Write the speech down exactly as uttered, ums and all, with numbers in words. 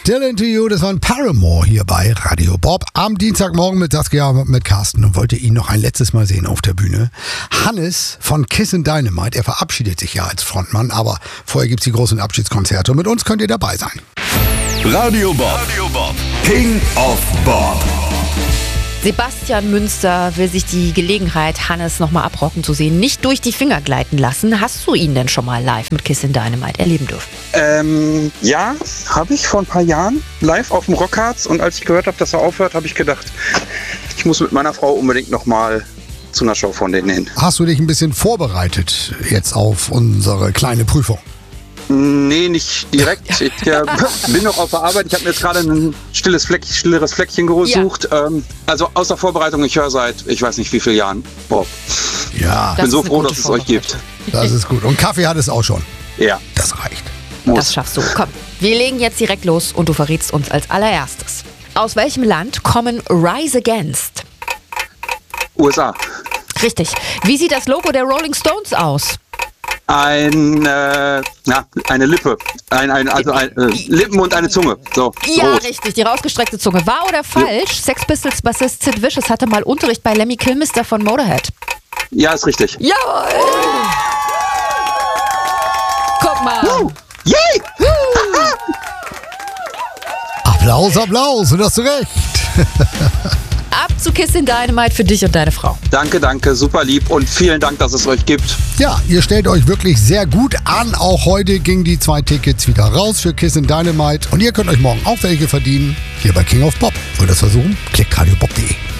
Dylan to You, das war ein Paramore hier bei Radio Bob. Am Dienstagmorgen mit Saskia, mit Carsten und wollte ihn noch ein letztes Mal sehen auf der Bühne. Hannes von Kiss and Dynamite, er verabschiedet sich ja als Frontmann, aber vorher gibt's die großen Abschiedskonzerte und mit uns könnt ihr dabei sein. Radio Bob, Radio Bob. King of Bob. Sebastian Münster will sich die Gelegenheit, Hannes nochmal abrocken zu sehen, nicht durch die Finger gleiten lassen. Hast du ihn denn schon mal live mit Kiss and Dynamite erleben dürfen? Ähm, ja, habe ich vor ein paar Jahren live auf dem Rockharz. Und als ich gehört habe, dass er aufhört, habe ich gedacht, ich muss mit meiner Frau unbedingt nochmal zu einer Show von denen hin. Hast du dich ein bisschen vorbereitet jetzt auf unsere kleine Prüfung? Nee, nicht direkt. Ich äh, bin noch auf der Arbeit. Ich habe mir jetzt gerade ein stilles Fleck, stilleres Fleckchen gesucht. Ja. Ähm, also außer Vorbereitung, ich höre seit, ich weiß nicht wie vielen Jahren Bob. Ja. Ich bin so froh, dass es euch gibt. Das ist gut. Und Kaffee hat es auch schon. Ja. Das reicht. Muss. Das schaffst du. Komm, wir legen jetzt direkt los und du verrätst uns als allererstes. Aus welchem Land kommen Rise Against? U S A. Richtig. Wie sieht das Logo der Rolling Stones aus? Ein, äh, na, eine Lippe. Ein, ein, also ein, äh, Lippen und eine Zunge. So, ja, rot. richtig, die rausgestreckte Zunge. Wahr oder falsch? Ja. Sex Pistols Bassist Sid Vicious hatte mal Unterricht bei Lemmy Kilmister von Motorhead. Ja, ist richtig. Jawohl! Guck mal. Uh, yay! Applaus, Applaus, und hast du recht. Ab zu Kiss and Dynamite für dich und deine Frau. Danke, danke, super lieb und vielen Dank, dass es euch gibt. Ja, ihr stellt euch wirklich sehr gut an. Auch heute gingen die zwei Tickets wieder raus für Kiss and Dynamite. Und ihr könnt euch morgen auch welche verdienen. Hier bei King of Bob. Wollt ihr das versuchen? Klickt radiobob punkt de.